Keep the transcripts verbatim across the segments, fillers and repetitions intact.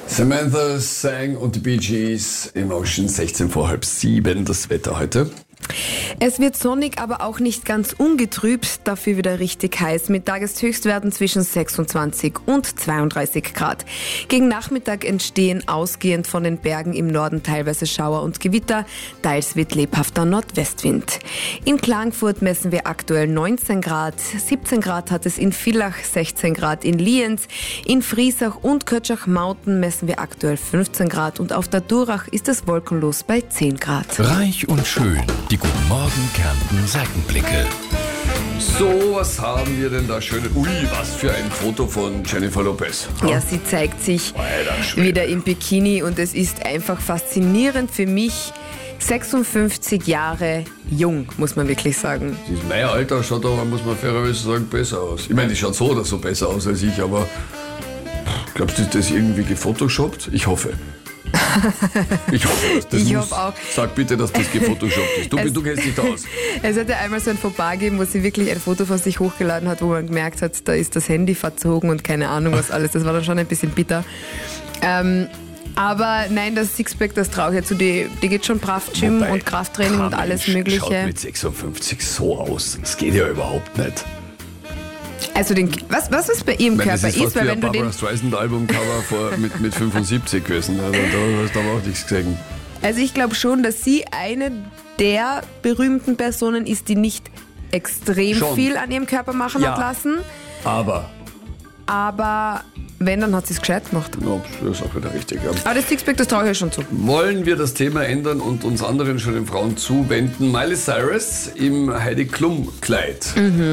Samantha Sang und die Bee Gees, Emotion, sechzehn vor halb sieben, das Wetter heute. Es wird sonnig, aber auch nicht ganz ungetrübt, dafür wieder richtig heiß, mit Tageshöchstwerten zwischen sechsundzwanzig und zweiunddreißig Grad. Gegen Nachmittag entstehen ausgehend von den Bergen im Norden teilweise Schauer und Gewitter, teils wird lebhafter Nordwestwind. In Klagenfurt messen wir aktuell neunzehn Grad, siebzehn Grad hat es in Villach, sechzehn Grad in Lienz, in Friesach und Kötschach-Mauten messen wir aktuell fünfzehn Grad und auf der Durach ist es wolkenlos bei zehn Grad. Reich und schön, die Guten Morgen Kärnten Seitenblicke. So, was haben wir denn da Schönes? Ui, was für ein Foto von Jennifer Lopez. Ja, sie zeigt sich wieder im Bikini und es ist einfach faszinierend für mich. sechsundfünfzig Jahre jung, muss man wirklich sagen. Sie ist mein Alter, schaut aber, muss man fairerweise sagen, besser aus. Ich meine, die schaut so oder so besser aus als ich, aber glaubst du, ist das irgendwie gefotoshoppt? Ich hoffe. Ich hoffe, dass das ich muss. hoffe auch. Sag bitte, dass das gefotoshoppt ist. Du, Es- du kennst dich da aus. Es hat ja einmal so ein Fauxpas gegeben, wo sie wirklich ein Foto von sich hochgeladen hat, wo man gemerkt hat, da ist das Handy verzogen und keine Ahnung was alles. Das war dann schon ein bisschen bitter. Ähm, aber nein, das Sixpack, das traue ich jetzt zu. Die, die geht schon brav Gym Wobei, und Krafttraining und kein alles Mensch Mögliche. Schaut mit sechsundfünfzig so aus. Das geht ja überhaupt nicht. Also den, was, was ist bei ihrem Ich meine, Körper das ist fast ist, weil wie wenn ein du Barbara den, Streisand-Album-Cover vor- mit, mit fünfundsiebzig gewesen. Also da hast du aber auch nichts gesehen. also ich glaube schon, dass sie eine der berühmten Personen ist, die nicht extrem Schon. viel an ihrem Körper machen Ja. hat lassen, Aber, aber wenn, dann hat sie es gescheit gemacht. no, das ist auch wieder richtig. Ja. Aber das Sixpack, das traue ich ihr schon zu. Wollen wir das Thema ändern und uns anderen schönen Frauen zuwenden? Miley Cyrus im Heidi Klum-Kleid.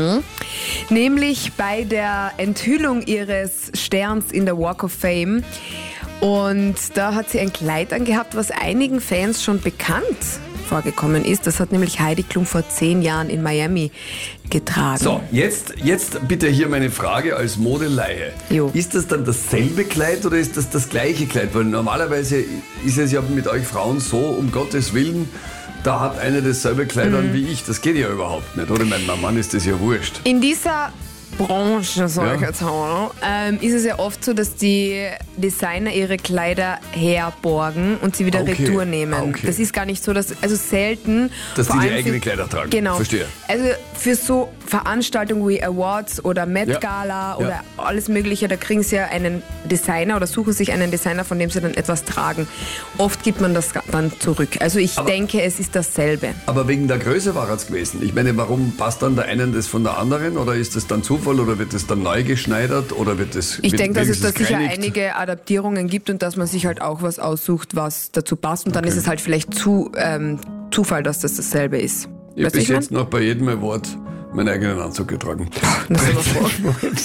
Nämlich bei der Enthüllung ihres Sterns in der Walk of Fame. Und da hat sie ein Kleid angehabt, was einigen Fans schon bekannt vorgekommen ist. Das hat nämlich Heidi Klum vor zehn Jahren in Miami getragen. So, jetzt, jetzt bitte hier meine Frage als Modeleihe. Jo. Ist das dann dasselbe Kleid oder ist das das gleiche Kleid? Weil normalerweise ist es ja mit euch Frauen so, um Gottes Willen, da hat eine dasselbe Kleid an wie ich. Das geht ja überhaupt nicht, oder? Ich meine, meinem Mann ist das ja wurscht. In dieser Branche, sag Ja. ich jetzt mal, ähm, ist es ja oft so, dass die Designer ihre Kleider herborgen und sie wieder Okay. retour nehmen. Ah, okay. Das ist gar nicht so, dass, also selten. Dass vor die die allem eigene für- Kleider tragen. Genau. Verstehe. Also für so Veranstaltungen wie Awards oder Met Ja. Gala Ja. oder alles mögliche, da kriegen sie ja einen Designer oder suchen sich einen Designer, von dem sie dann etwas tragen. Oft gibt man das dann zurück. Also ich Aber- denke, es ist dasselbe. Aber wegen der Größe war es gewesen. Ich meine, warum passt dann der einen das von der anderen? Oder ist das dann Zufall oder wird das dann neu geschneidert? Oder wird das Ich wird denke, dass es da wenigstens sicher gereinigt? einige Adaptierungen gibt und dass man sich halt auch was aussucht, was dazu passt. Und dann ist es halt vielleicht zu, ähm, Zufall, dass das dasselbe ist. Ich habe Weißt du, bis ich mein? jetzt noch bei jedem Award meinen eigenen Anzug getragen. Das ist aber vor.